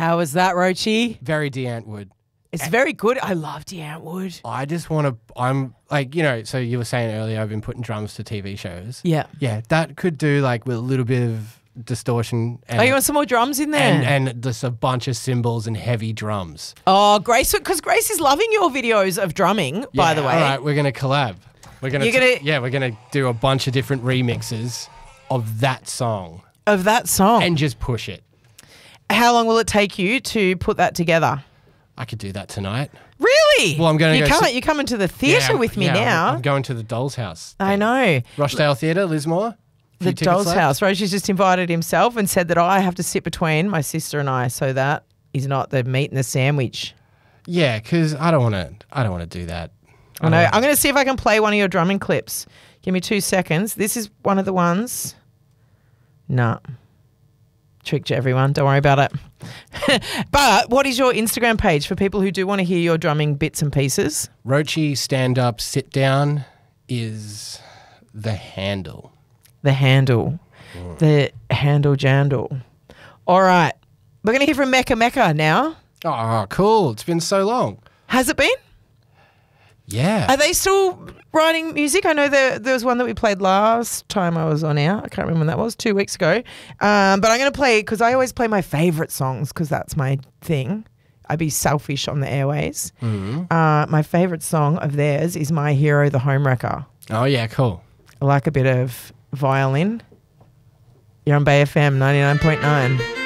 How was that, Rochi? Very DeAntwood. It's very good. I love DeAntwood. I just want to, I'm like, so you were saying earlier, I've been putting drums to TV shows. Yeah. Yeah, that could do like with a little bit of distortion. And, you want some more drums in there? And just a bunch of cymbals and heavy drums. Oh, Grace, because Grace is loving your videos of drumming, by the way. All right, we're going to collab. We're going to do a bunch of different remixes of that song. Of that song. And just push it. How long will it take you to put that together? I could do that tonight. Really? Well, I'm going to go. You're coming to the theatre with me now. I'm going to the Doll's House. I know. Rochdale Theatre, Lismore. The Doll's House. Rochi's just invited himself and said that I have to sit between my sister and I, so that is not the meat and the sandwich. Yeah, because I don't want to do that. I know. I'm going to see if I can play one of your drumming clips. Give me 2 seconds. This is one of the ones. Nah. Tricked you, everyone. Don't worry about it. But what is your Instagram page for people who do want to hear your drumming bits and pieces? Rochi Stand Up Sit Down is the handle. The handle. The handle jandle. All right. We're going to hear from Mecca Mecca now. Oh, cool. It's been so long. Has it been? Yeah. Are they still writing music? I know there was one that we played last time I was on air. I can't remember when that was, 2 weeks ago. But I'm going to play, because I always play my favourite songs because that's my thing. I'd be selfish on the airways. Mm-hmm. My favourite song of theirs is My Hero, the Homewrecker. Oh, yeah, cool. I like a bit of violin. You're on Bay FM 99.9.